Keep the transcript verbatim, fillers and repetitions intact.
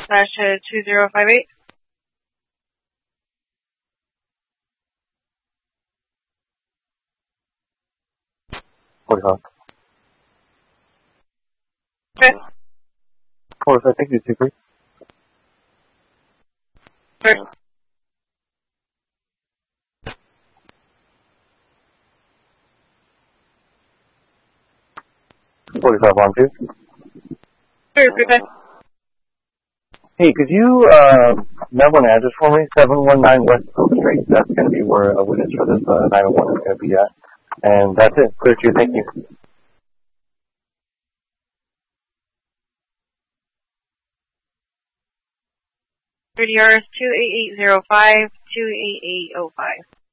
slash two zero five eight. forty-five. Okay. forty-five, thank you, two three. Sure. forty-five on two. Sure, okay. Hey, could you uh, number an address for me? seven one nine West Oak Street. That's going to be where a witness for this uh, nine one one is going to be at. And that's it. Clear to you. Thank you. R D R is two eight eight zero five, two eight eight zero five.